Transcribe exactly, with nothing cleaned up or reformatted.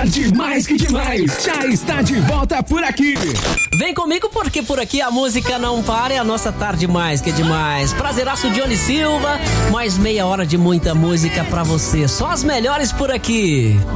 Tarde Mais Que Demais já está de volta por aqui. Vem comigo porque por aqui a música não para, é a nossa Tarde Mais Que Demais. Prazeraço, Johnny Silva, mais meia hora de muita música pra você. Só as melhores por aqui.